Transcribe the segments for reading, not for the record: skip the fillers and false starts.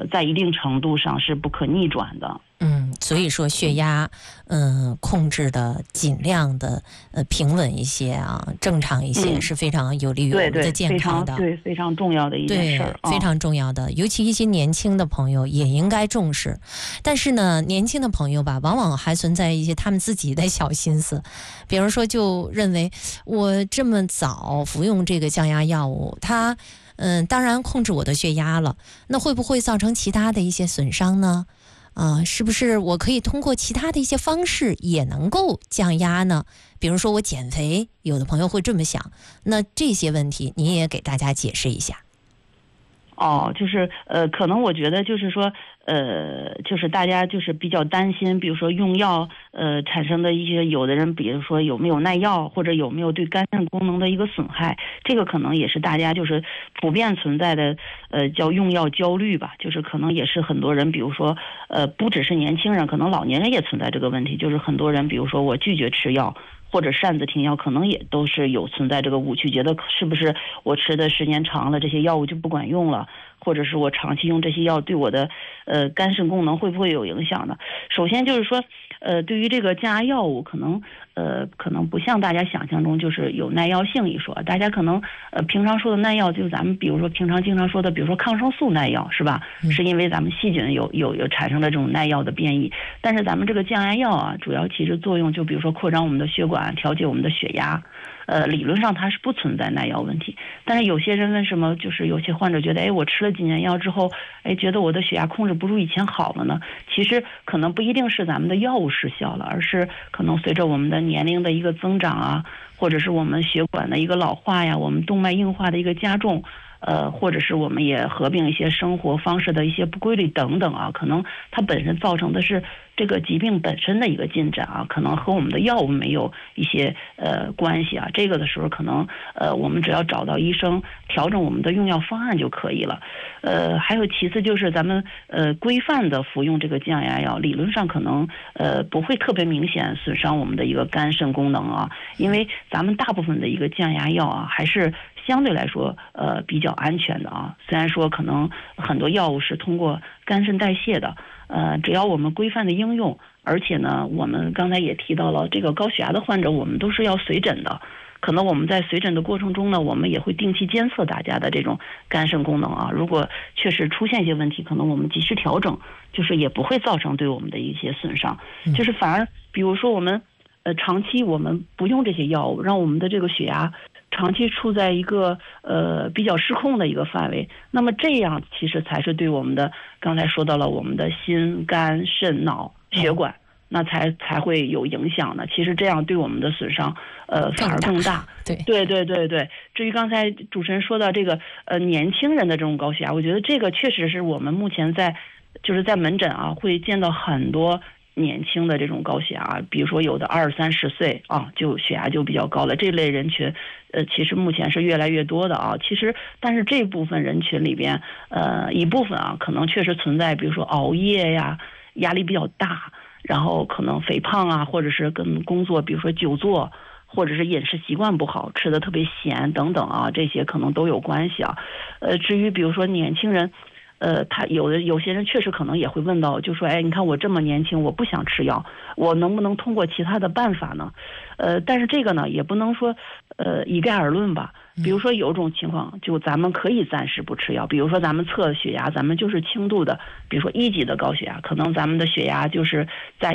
在一定程度上是不可逆转的。 所以说血压控制的尽量的平稳一些啊，正常一些是非常有利于我们的健康的。 对，非常重要的一件事儿， 非常重要的。尤其一些年轻的朋友也应该重视。但是呢，年轻的朋友吧，往往还存在一些他们自己的小心思，比如说就认为我这么早服用这个降压药物，它当然控制我的血压了，那会不会造成其他的一些损伤呢？是不是我可以通过其他的一些方式也能够降压呢？比如说我减肥，有的朋友会这么想。那这些问题你也给大家解释一下。 就是可能我觉得就是说就是大家就是比较担心，比如说用药产生的一些，有的人比如说有没有耐药，或者有没有对肝肾功能的一个损害，这个可能也是大家就是普遍存在的叫用药焦虑吧，就是可能也是很多人，比如说不只是年轻人，可能老年人也存在这个问题，就是很多人比如说我拒绝吃药，或者擅自停药，可能也都是有存在这个误区，觉得是不是我吃的时间长了，这些药物就不管用了，或者是我长期用这些药对我的肝肾功能会不会有影响呢？首先就是说对于这个降压药物，可能不像大家想象中就是有耐药性一说，大家可能平常说的耐药，就是咱们比如说平常经常说的，比如说抗生素耐药是吧？是因为咱们细菌有产生了这种耐药的变异，但是咱们这个降压药啊，主要起着作用，就比如说扩张我们的血管，调节我们的血压。理论上它是不存在耐药问题，但是有些人为什么就是有些患者觉得，我吃了几年药之后，觉得我的血压控制不住以前好了呢？其实可能不一定是咱们的药物失效了，而是可能随着我们的年龄的一个增长啊，或者是我们血管的一个老化呀，我们动脉硬化的一个加重。或者是我们也合并一些生活方式的一些不规律等等啊，可能它本身造成的是这个疾病本身的一个进展啊，可能和我们的药物没有一些关系啊。这个的时候可能我们只要找到医生调整我们的用药方案就可以了。还有其次就是咱们规范的服用这个降压药，理论上可能不会特别明显损伤我们的一个肝肾功能啊，因为咱们大部分的一个降压药啊还是相对来说比较安全的啊，虽然说可能很多药物是通过肝肾代谢的，只要我们规范的应用，而且呢我们刚才也提到了这个高血压的患者，我们都是要随诊的，可能我们在随诊的过程中呢，我们也会定期监测大家的这种肝肾功能啊，如果确实出现一些问题，可能我们及时调整，就是也不会造成对我们的一些损伤，就是反而比如说我们长期我们不用这些药物，让我们的这个血压长期处在一个比较失控的一个范围，那么这样其实才是对我们的刚才说到了我们的心肝肾脑血管，那才会有影响的。其实这样对我们的损伤反而更大。对。至于刚才主持人说到这个年轻人的这种高血压，我觉得这个确实是我们目前在门诊啊会见到很多年轻的这种高血压，比如说有的20、30岁啊，就血压就比较高了。这类人群，其实目前是越来越多的啊。其实，但是这部分人群里边，一部分啊，可能确实存在，比如说熬夜呀，压力比较大，然后可能肥胖啊，或者是跟工作，比如说久坐，或者是饮食习惯不好，吃的特别咸等等啊，这些可能都有关系啊。至于比如说年轻人。他有些人确实可能也会问到，就说，你看我这么年轻，我不想吃药，我能不能通过其他的办法呢？但是这个呢，也不能说，一概而论吧。比如说有种情况，就咱们可以暂时不吃药，比如说咱们测血压，咱们就是轻度的，比如说1级的高血压，可能咱们的血压就是在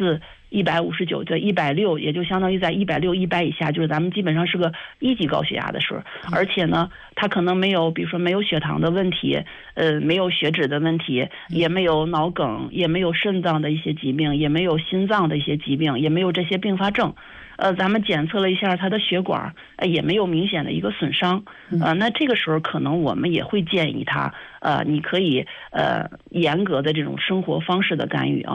140、159，在160，也就相当于在160、100以下，就是咱们基本上是个1级高血压的时候，而且呢，他可能没有，比如说没有血糖的问题，没有血脂的问题，也没有脑梗，也没有肾脏的一些疾病，也没有心脏的一些疾病，也没有这些并发症。咱们检测了一下他的血管，也没有明显的一个损伤，那这个时候可能我们也会建议他，你可以严格的这种生活方式的干预啊，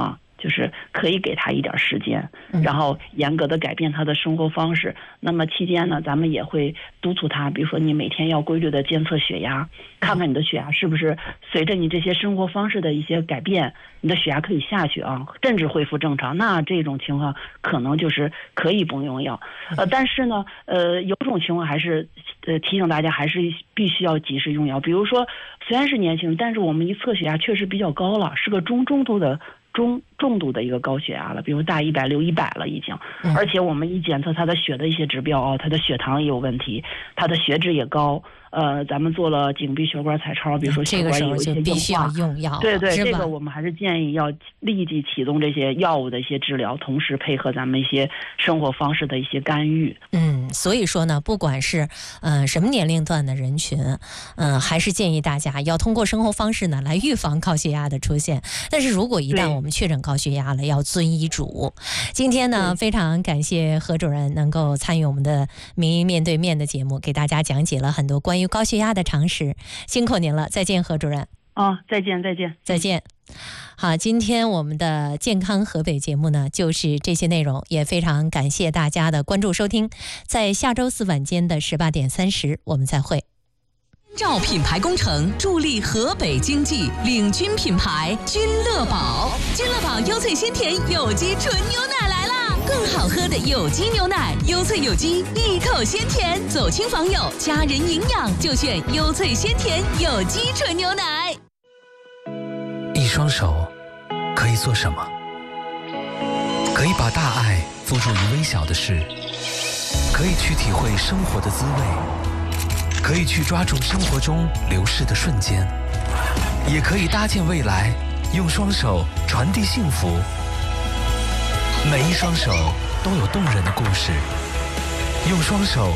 就是可以给他一点时间，然后严格的改变他的生活方式。那么期间呢，咱们也会督促他，比如说你每天要规律的监测血压，看看你的血压是不是随着你这些生活方式的一些改变，你的血压可以下去啊，甚至恢复正常。那这种情况可能就是可以不用药。但是呢，有种情况还是提醒大家，还是必须要及时用药。比如说，虽然是年轻人，但是我们一测血压确实比较高了，是个重度的一个高血压了，比如大160、100了已经，而且我们一检测他的血的一些指标啊，他的血糖也有问题，他的血脂也高。咱们做了颈壁血管彩超，比如说血管有一些硬化，这个时候就必须要用药。 对，这个我们还是建议要立即启动这些药物的一些治疗，同时配合咱们一些生活方式的一些干预。 所以说呢，不管是什么年龄段的人群，还是建议大家要通过生活方式呢来预防高血压的出现。但是如果一旦我们确诊高血压了，要遵医嘱。今天呢，非常感谢何主任能够参与我们的名医面对面的节目，给大家讲解了很多关于高血压的常识，辛苦您了，再见，何主任。 再见。 好，今天我们的健康河北节目呢，就是这些内容，也非常感谢大家的关注收听，在下周4晚间的18点30，我们再会。 照品牌工程助力河北经济，领军品牌君乐宝。君乐宝优萃鲜甜有机纯牛奶来啦！更好喝的有机牛奶，优萃有机，一口鲜甜，走亲访友，家人营养就选优萃鲜甜有机纯牛奶。 一双手可以做什么？可以把大爱付诸于微小的事，可以去体会生活的滋味，可以去抓住生活中流逝的瞬间，也可以搭建未来，用双手传递幸福。每一双手都有动人的故事，用双手。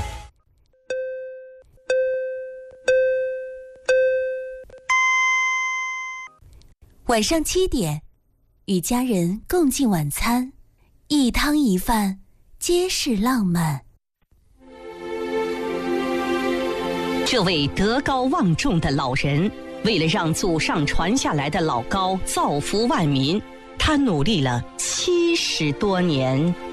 晚上7点，与家人共进晚餐，一汤一饭，皆是浪漫。 这位德高望重的老人，为了让祖上传下来的老高造福万民，他努力了70多年。